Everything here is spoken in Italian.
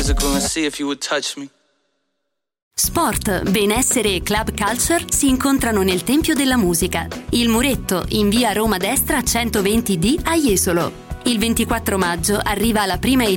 physical and see if you would touch me. Sport, benessere e club culture si incontrano nel Tempio della Musica. Il Muretto, in via Roma Destra 120D a Jesolo. Il 24 maggio arriva la prima